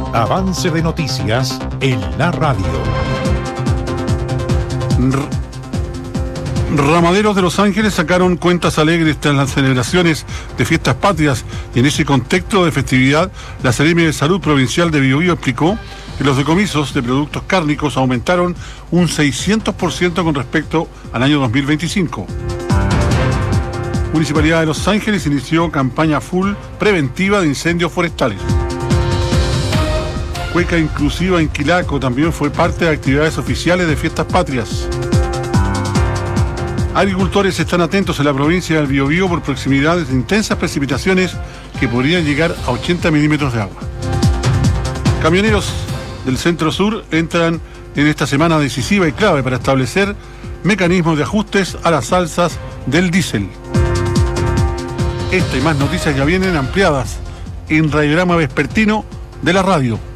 Avance de noticias en la radio. Ramaderos de Los Ángeles sacaron cuentas alegres tras las celebraciones de fiestas patrias, y en ese contexto de festividad, la Seremi de Salud Provincial de Biobío explicó que los decomisos de productos cárnicos aumentaron un 600% con respecto al año 2025. Municipalidad de Los Ángeles inició campaña full preventiva de incendios forestales. Cueca inclusiva en Quilaco también fue parte de actividades oficiales de fiestas patrias. Agricultores están atentos en la provincia del Biobío por proximidades de intensas precipitaciones que podrían llegar a 80 milímetros de agua. Camioneros del Centro Sur entran en esta semana decisiva y clave para establecer mecanismos de ajustes a las alzas del diésel. Esta y más noticias ya vienen ampliadas en Radiograma Vespertino de la radio.